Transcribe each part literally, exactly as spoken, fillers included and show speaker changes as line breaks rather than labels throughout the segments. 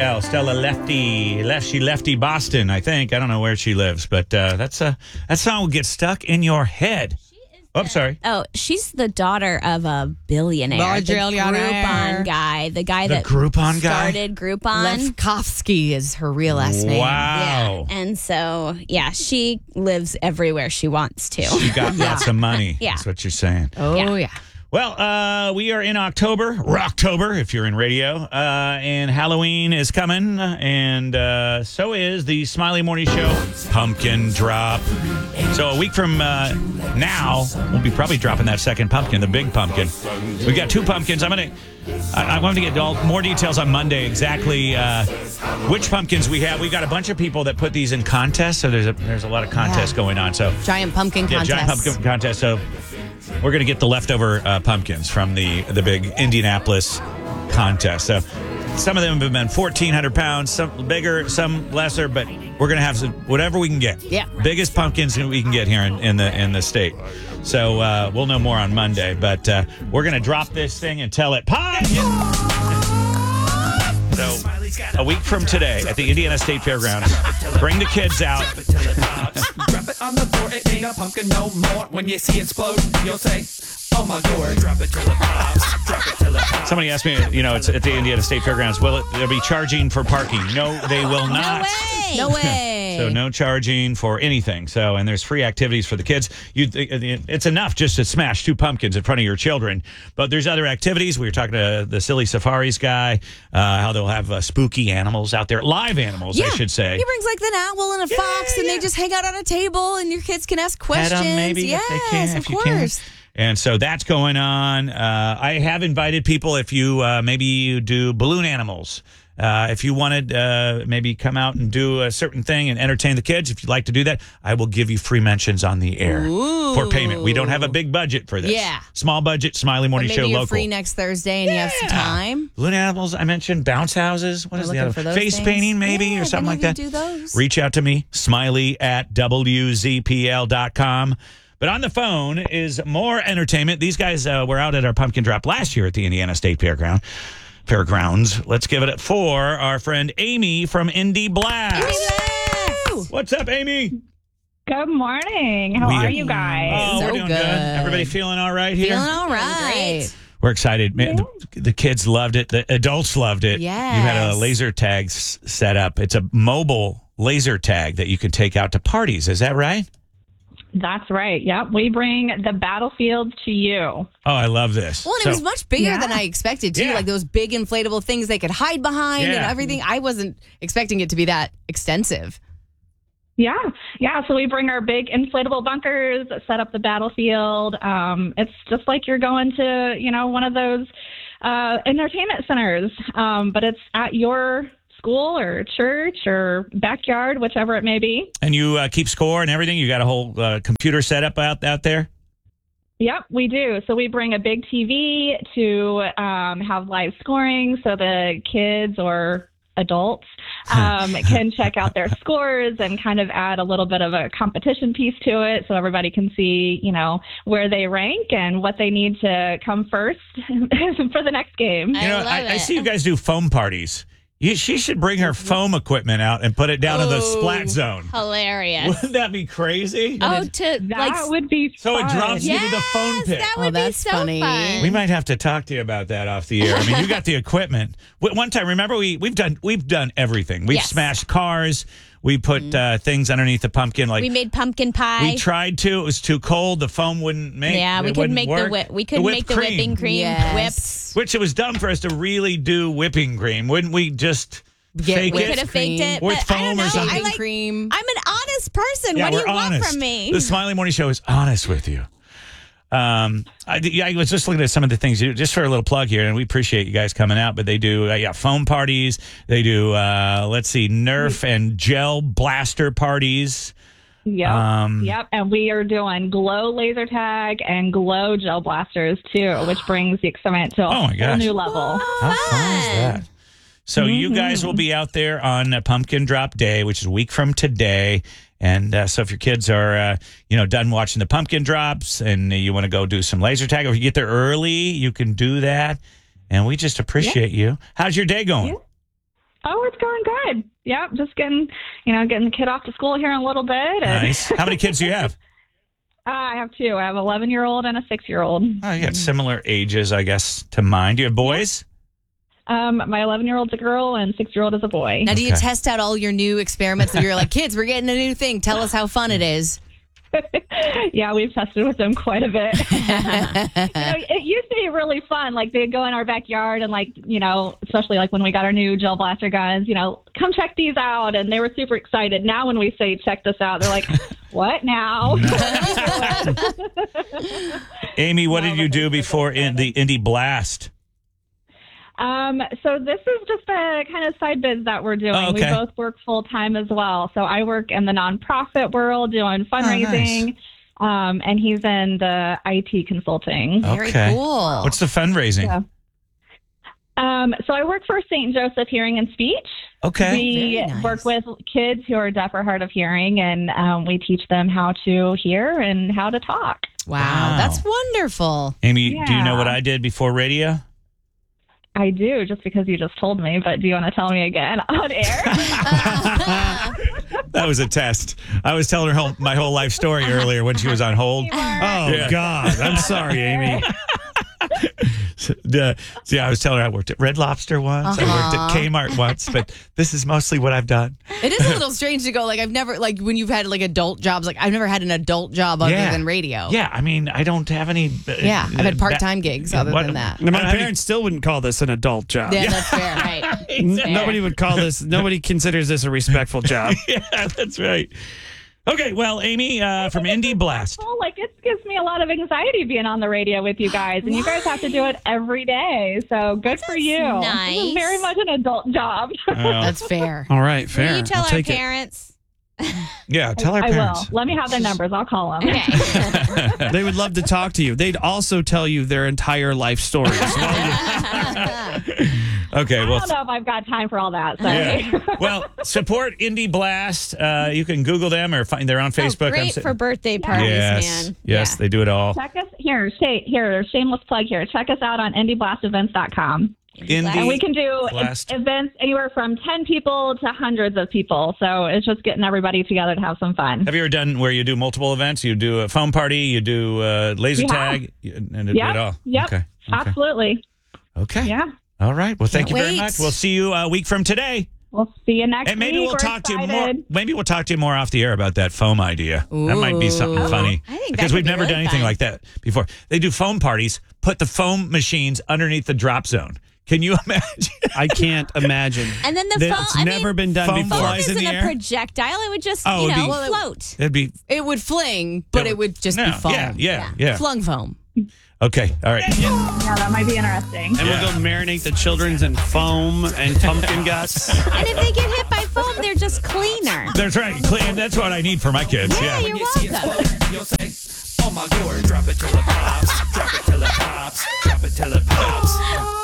Oh, Stella Lefty, left she Lefty Boston, I think. I don't know where she lives, but uh, that's a that song will get stuck in your head. Oh, I'm sorry.
Oh, she's the daughter of a billionaire,
Large
the
billionaire.
Groupon guy, the guy
The
that
Groupon guy?
started Groupon.
Lefkowski is her real last name.
Wow.
Yeah. And so, yeah, she lives everywhere she wants to.
She got lots of money.
Yeah.
That's what you're saying.
Oh,
Yeah.
yeah.
Well, uh, we are in October, Rocktober, if you're in radio, uh, and Halloween is coming, and uh, so is the Smiley Morning Show Pumpkin Drop. So a week from uh, now, we'll be probably dropping that second pumpkin, the big pumpkin. We've got two pumpkins. I'm going to, I, I want to get all, more details on Monday, exactly uh, which pumpkins we have. We've got a bunch of people that put these in contests, so there's a, there's a lot of contests
Yeah.
going on. So
Giant pumpkin
yeah,
contest.
giant pumpkin contest. So we're going to get the leftover uh, pumpkins from the the big Indianapolis contest. So some of them have been fourteen hundred pounds, some bigger, some lesser, but we're going to have some, whatever we can get.
Yeah.
Biggest pumpkins that we can get here in, in the in the state. So uh, we'll know more on Monday, but uh, we're going to drop this thing and tell it pop. So a week from today at the Indiana State Fairgrounds, bring the kids out.
Drop it on the floor, it ain't a pumpkin no more. When you see it explode, you'll say, oh my lord. Drop it till it pops. Drop it till it pops.
Somebody asked me, you know, it's at the Indiana State Fairgrounds. Will it? They'll be charging for parking? No, they will not.
No way.
No way.
So no charging for anything. So and there's free activities for the kids. You, it's enough just to smash two pumpkins in front of your children. But there's other activities. We were talking to the Silly Safaris guy, uh, how they'll have uh, spooky animals out there, live animals,
Yeah.
I should say.
He brings like an owl and a
Yeah,
fox, and
yeah.
they just hang out on a table, and your kids can ask
Pet
questions.
'em maybe
yes,
if they can,
of
if you
course.
can. And so that's going on. Uh, I have invited people if you uh, maybe you do balloon animals. Uh, if you wanted uh, maybe come out and do a certain thing and entertain the kids, if you'd like to do that, I will give you free mentions on the air
Ooh.
for payment. We don't have a big budget for this.
Yeah.
Small budget, Smiley Morning
Maybe
Show
you're
local.
free next Thursday, and you have some
Yeah.
time.
Balloon animals, I mentioned bounce houses. What
We're
is the
looking
other?
for those
Face
things.
painting maybe
Yeah,
or
if
something
any
like
of you
that.
do those.
Reach out to me, smiley at W Z P L dot com. But on the phone is more entertainment. These guys uh, were out at our pumpkin drop last year at the Indiana State Fairground. Fairgrounds. Let's give it up for our friend Amy from Indy Blast.
Yes.
What's up, Amy?
Good morning. How
We
are
are-
you guys?
Oh,
So
we're doing good.
good.
Everybody feeling all right here?
Feeling all right.
We're excited. Man, the, the kids loved it. The adults loved it.
Yes.
You had a laser tag s- set up. It's a mobile laser tag that you can take out to parties. Is that right?
That's right. Yep. We bring the battlefield to you.
Oh, I love this.
Well, and
So-
it was much bigger
Yeah.
than I expected, too.
Yeah.
Like those big inflatable things they could hide behind and
Yeah.
everything. I wasn't expecting it to be that extensive.
Yeah. Yeah. So we bring our big inflatable bunkers, set up the battlefield. Um, it's just like you're going to, you know, one of those uh, entertainment centers, um, but it's at your school or church or backyard, whichever it may be.
And you uh, keep score and everything? You got a whole uh, computer setup out, out there?
Yep, we do. So we bring a big T V to um, have live scoring so the kids or adults um, can check out their scores and kind of add a little bit of a competition piece to it so everybody can see, you know, where they rank and what they need to come first for the next game.
I
You know,
love
I, I
it.
see you guys do foam parties. You, she should bring her foam equipment out and put it down in the
Oh.
splat zone.
Hilarious.
Wouldn't that be crazy?
Oh, to
That
like
would be
So it
fun.
drops you to the foam
yes,
pit.
that
Oh,
would
that's
be so
funny.
fun.
We might have to talk to you about that off the air. I mean, you got the equipment. W- One time, remember we we've done we've done everything. We've
Yes.
smashed cars. We put uh, things underneath the pumpkin. Like
we made pumpkin pie.
we tried to. It was too cold. The foam wouldn't make.
yeah, we
it
could
wouldn't
make
work.
the whip. We could
whipped
make the whipping cream
Yes.
Which it was dumb for us to really do whipping cream. Wouldn't we just
Get
fake
whipped. We
it?
could have faked it,
With
but I
foam
don't
or
know.
something.
I
Shaving
like.
cream.
I'm an honest person.
Yeah,
what do
we're
you want
honest.
from me?
The Smiley Morning Show is honest with you. Um, I, yeah, I was just looking at some of the things, just for a little plug here, and we appreciate you guys coming out, but they do, uh, yeah, foam parties. They do, uh, let's see, Nerf and gel blaster parties.
Yep.
Um,
yep. And we are doing glow laser tag and glow gel blasters too, which brings the excitement to a
Oh, my
whole
gosh.
new level.
How fun is that? So you guys will be out there on uh, Pumpkin Drop Day, which is a week from today. And uh, so if your kids are, uh, you know, done watching the pumpkin drops and you want to go do some laser tag, or if you get there early, you can do that. And we just appreciate you. How's your day going?
Oh, it's going good. Yeah, just getting, you know, getting the kid off to school here in a little bit. And,
Nice. How many kids do you have?
uh, I have two. I have an eleven-year-old and a six-year-old.
Oh, you got similar ages, I guess, to mine. Do you have boys?
Um, my eleven-year-old's a girl and six-year-old is a boy.
Now, do you
Okay.
test out all your new experiments? That you're like, kids, we're getting a new thing. Tell us how fun it is.
Yeah, we've tested with them quite a bit. You know, it used to be really fun. Like they'd go in our backyard and like, you know, especially like when we got our new gel blaster guns, you know, come check these out. And they were super excited. Now when we say check this out, they're like, what now?
Amy, what did you do before in the Indie Blast?
Um, so this is just a kind of side biz that we're doing.
Oh, okay.
We both work full time as well. So I work in the nonprofit world doing fundraising, um, and he's in the I T consulting.
Very
Okay.
cool.
What's the fundraising?
Yeah. Um, so I work for Saint Joseph Hearing and Speech.
Okay.
We
Very nice.
work with kids who are deaf or hard of hearing, and um, we teach them how to hear and how to talk.
Wow,
Wow.
that's wonderful.
Amy, do you know
Yeah.
what I did before radio?
I do, just because you just told me, but do you want to tell me again on air?
That was a test. I was telling her whole, my whole life story earlier when she was on hold.
Oh,
Yeah.
God. I'm sorry, Amy.
Uh, see, I was telling her I worked at Red Lobster once. I worked at Kmart once, but this is mostly what I've done.
It is a little strange to go, like, I've never, like, when you've had, like, adult jobs, like, I've never had an adult job other
Yeah.
than radio.
Yeah, I mean, I don't have any. Uh,
Yeah, I've had
uh,
part-time
ba-
gigs other
what-
than that.
And my
I don't have
parents still wouldn't call this an adult job.
Yeah, that's fair, right?
N- Nobody would call this, nobody considers this a respectful job.
any- Yeah, that's right. Okay, well, Amy uh, from Indie Blast.
Well, like it gives me a lot of anxiety being on the radio with you guys, and you guys have to do it every day. So good for you. This
nice.
is very much an adult job.
Uh,
That's fair.
All right, fair.
Will you tell
I'll
our
take it.
parents?
yeah, tell our
I
parents.
will. Let me have their numbers. I'll call them.
Okay.
They would love to talk to you. They'd also tell you their entire life stories.
Okay,
I
well,
don't know if I've got time for all that. So.
yeah. well, support Indie Blast. Uh, you can Google them or find they're on Facebook.
Oh,
I'm
great
sa-
for birthday parties,
yes,
man.
yes,
Yeah.
they do it all.
Check us here. Sh- here, shameless plug here. Check us out on indie blast events dot com. And we
Indie.
can do e-
Blast.
events anywhere from ten people to hundreds of people. So it's just getting everybody together to have some fun.
Have you ever done where you do multiple events? You do a foam party, you do uh, laser
We have.
tag, you- and do
Yep.
it all.
Yep.
Okay. Okay.
Absolutely.
Okay.
Yeah.
All right. Well, thank
Can't
you very
wait.
much. We'll see you a week from today.
We'll see you next
And maybe
week.
we'll
We're
talk to you more.
excited.
Maybe we'll talk to you more off the air about that foam idea. That might be something
Ooh.
funny.
I think that
because
could
we've
be
never
really
done anything
fun.
like that before. They do foam parties. Put the foam machines underneath the drop zone. Can you imagine?
I can't imagine.
And then the
That-
foam.
It's
I
never
mean,
been done
foam
before.
foam
flies in
isn't
the
a
air?
projectile. It would just,
Oh,
you
it'd
know,
be-
float.
It'd be
It would fling, but
Yeah.
it would just
no,
be foam.
Yeah, yeah, yeah.
Flung foam.
Okay. All right.
Yeah, that might be interesting.
And we'll go marinate the children's in foam and pumpkin guts.
And if they get hit by foam, they're just cleaner.
That's right. Clean. That's what I need for my kids.
Yeah,
Yeah.
you're
You see it
welcome.
explode, you'll say, oh my god, drop it till it pops, drop it till it pops, drop it till it pops.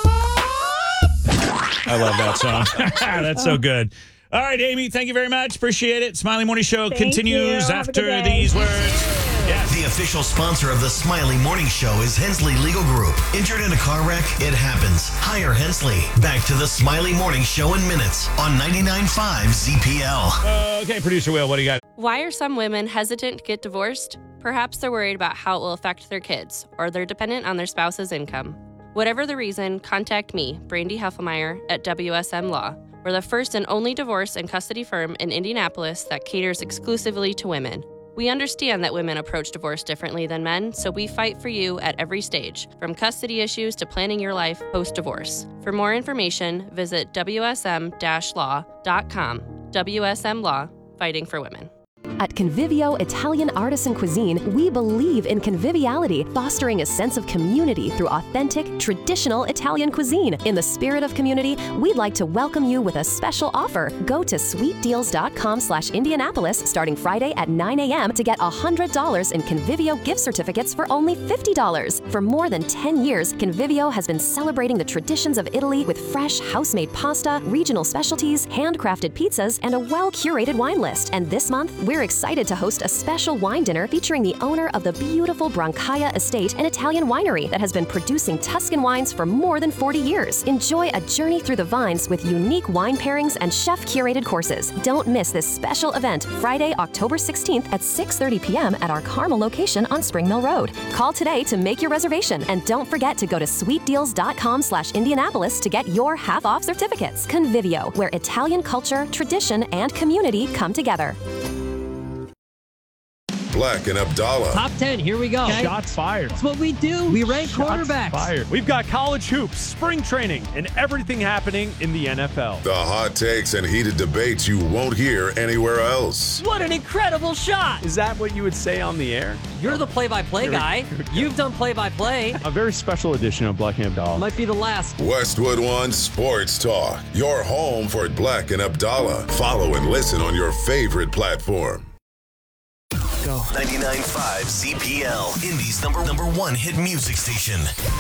I love that song. That's so good. All right, Amy, thank you very much. Appreciate it. Smiley Morning Show
Thank
continues
you. Have a good
after
day.
these words. Yes.
The official sponsor of the Smiley Morning Show is Hensley Legal Group. Injured in a car wreck? It happens. Hire Hensley. Back to the Smiley Morning Show in minutes on ninety-nine point five Z P L.
Okay, producer Will, what do you got?
Why are some women hesitant to get divorced? Perhaps they're worried about how it will affect their kids, or they're dependent on their spouse's income. Whatever the reason, contact me, Brandy Heffelmeyer, at W S M Law. We're the first and only divorce and custody firm in Indianapolis that caters exclusively to women. We understand that women approach divorce differently than men, so we fight for you at every stage, from custody issues to planning your life post-divorce. For more information, visit W S M law dot com. W S M Law, fighting for women.
At Convivio Italian Artisan Cuisine, we believe in conviviality, fostering a sense of community through authentic, traditional Italian cuisine. In the spirit of community, we'd like to welcome you with a special offer. Go to sweetdeals.com slash Indianapolis starting Friday at nine a.m. to get one hundred dollars in Convivio gift certificates for only fifty dollars. For more than ten years, Convivio has been celebrating the traditions of Italy with fresh, house-made pasta, regional specialties, handcrafted pizzas, and a well-curated wine list. And this month, we're excited to host a special wine dinner featuring the owner of the beautiful Brancaia Estate, an Italian winery that has been producing Tuscan wines for more than forty years. Enjoy a journey through the vines with unique wine pairings and chef-curated courses. Don't miss this special event Friday, October sixteenth at six thirty p.m. at our Carmel location on Spring Mill Road. Call today to make your reservation, and don't forget to go to sweetdeals.com slash Indianapolis to get your half-off certificates. Convivio, where Italian culture, tradition, and community come together.
Black and Abdallah.
Top ten, here we go.
Shots fired.
That's what we do. We rank
Shots
quarterbacks.
fired. We've got college hoops, spring training, and everything happening in the N F L.
The hot takes and heated debates you won't hear anywhere else.
What an incredible shot.
Is that what you would say on the air?
You're the play-by-play
Here we-
guy.
here we go.
You've done play-by-play.
A very special edition of Black and Abdallah.
Might be the last.
Westwood One Sports Talk, your home for Black and Abdallah. Follow and listen on your favorite platform.
ninety-nine point five Z P L, Indy's number number one hit music station.